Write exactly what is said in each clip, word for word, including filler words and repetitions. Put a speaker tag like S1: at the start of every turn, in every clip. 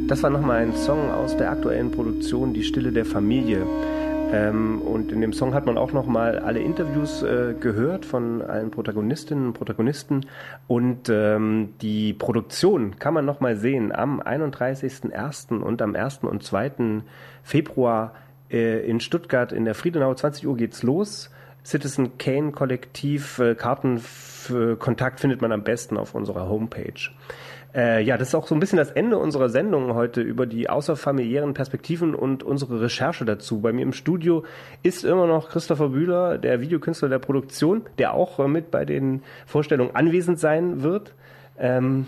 S1: Das war nochmal ein Song aus der aktuellen Produktion Die Stille der Familie. Ähm, und in dem Song hat man auch nochmal alle Interviews äh, gehört von allen Protagonistinnen und Protagonisten. Und ähm, die Produktion kann man nochmal sehen am einunddreißigsten ersten und am ersten und zweiten Februar äh, in Stuttgart in der Friedenau. zwanzig Uhr geht's los. Citizen Kane Kollektiv, äh, Karten für Kontakt findet man am besten auf unserer Homepage. Äh, ja, das ist auch so ein bisschen das Ende unserer Sendung heute über die außerfamiliären Perspektiven und unsere Recherche dazu. Bei mir im Studio ist immer noch Christopher Bühler, der Videokünstler der Produktion, der auch äh, mit bei den Vorstellungen anwesend sein wird. Ähm,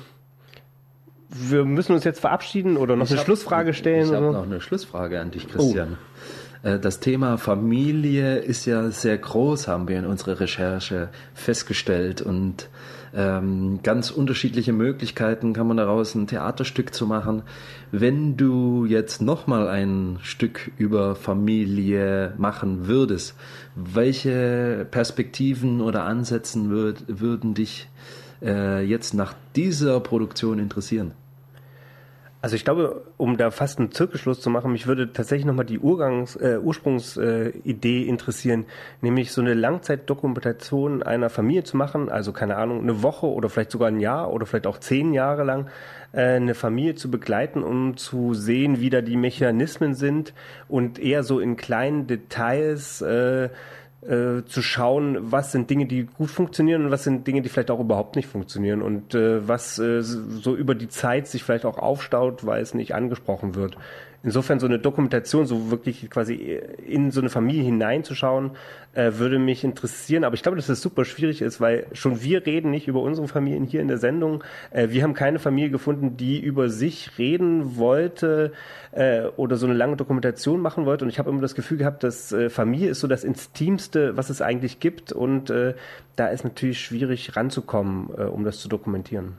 S1: wir müssen uns jetzt verabschieden oder noch
S2: ich
S1: eine
S2: hab,
S1: Schlussfrage stellen.
S2: Ich habe
S1: oder?
S2: noch eine Schlussfrage an dich, Christian. Oh. Das Thema Familie ist ja sehr groß, haben wir in unserer Recherche festgestellt, und ähm, ganz unterschiedliche Möglichkeiten kann man daraus ein Theaterstück zu machen. Wenn du jetzt nochmal ein Stück über Familie machen würdest, welche Perspektiven oder Ansätze würd, würden dich äh, jetzt nach dieser Produktion interessieren?
S1: Also ich glaube, um da fast einen Zirkelschluss zu machen, mich würde tatsächlich nochmal die Urgangs, äh, Ursprungsidee äh, interessieren, nämlich so eine Langzeitdokumentation einer Familie zu machen, also keine Ahnung, eine Woche oder vielleicht sogar ein Jahr oder vielleicht auch zehn Jahre lang äh, eine Familie zu begleiten, um zu sehen, wie da die Mechanismen sind und eher so in kleinen Details äh, Äh, zu schauen, was sind Dinge, die gut funktionieren und was sind Dinge, die vielleicht auch überhaupt nicht funktionieren und äh, was äh, so über die Zeit sich vielleicht auch aufstaut, weil es nicht angesprochen wird. Insofern so eine Dokumentation, so wirklich quasi in so eine Familie hineinzuschauen, äh, würde mich interessieren. Aber ich glaube, dass das super schwierig ist, weil schon wir reden nicht über unsere Familien hier in der Sendung. Äh, wir haben keine Familie gefunden, die über sich reden wollte äh, oder so eine lange Dokumentation machen wollte. Und ich habe immer das Gefühl gehabt, dass äh, Familie ist so das Intimste, was es eigentlich gibt. Und äh, da ist natürlich schwierig ranzukommen, äh, um das zu dokumentieren.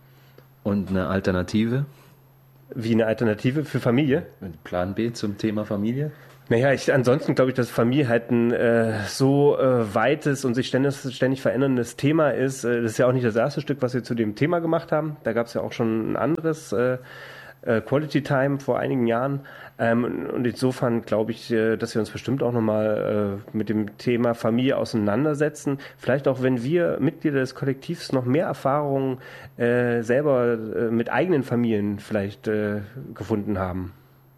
S2: Und eine Alternative?
S1: Wie eine Alternative für Familie?
S2: Plan B zum Thema Familie?
S1: Naja, ich, ansonsten glaube ich, dass Familie halt ein äh, so äh, weites und sich ständig, ständig veränderndes Thema ist. Äh, das ist ja auch nicht das erste Stück, was wir zu dem Thema gemacht haben. Da gab es ja auch schon ein anderes äh, äh, Quality Time vor einigen Jahren. Ähm, und insofern glaube ich, äh, dass wir uns bestimmt auch nochmal äh, mit dem Thema Familie auseinandersetzen. Vielleicht auch, wenn wir Mitglieder des Kollektivs noch mehr Erfahrungen äh, selber äh, mit eigenen Familien vielleicht äh, gefunden haben.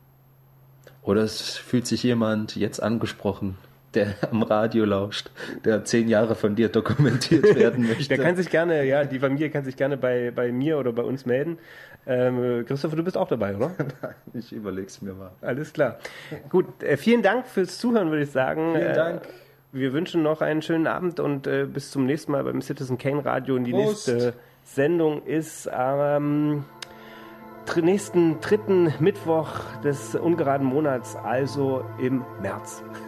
S2: Oder es fühlt sich jemand jetzt angesprochen, der am Radio lauscht, der zehn Jahre von dir dokumentiert werden möchte.
S1: Der kann sich gerne, ja, die Familie kann sich gerne bei, bei mir oder bei uns melden. Ähm, Christopher, du bist auch dabei, oder?
S2: Nein, ich überleg's mir mal.
S1: Alles klar. Gut, äh, vielen Dank fürs Zuhören, würde ich sagen.
S2: Vielen Dank.
S1: Äh, wir wünschen noch einen schönen Abend und äh, bis zum nächsten Mal beim Citizen Kane Radio. Und die
S2: Prost.
S1: nächste Sendung ist am ähm, nächsten dritten Mittwoch des ungeraden Monats, also im März.